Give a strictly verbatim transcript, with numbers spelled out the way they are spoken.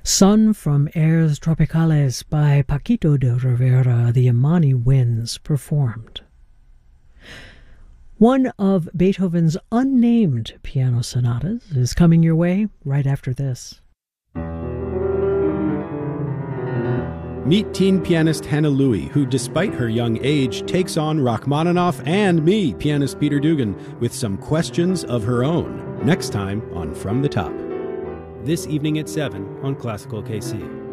Sun from Airs Tropicales by Paquito de Rivera, the Imani Winds performed. One of Beethoven's unnamed piano sonatas is coming your way right after this. Meet teen pianist Hannah Louie, who, despite her young age, takes on Rachmaninoff and me, pianist Peter Dugan, with some questions of her own. Next time on From the Top. This evening at seven on Classical K C.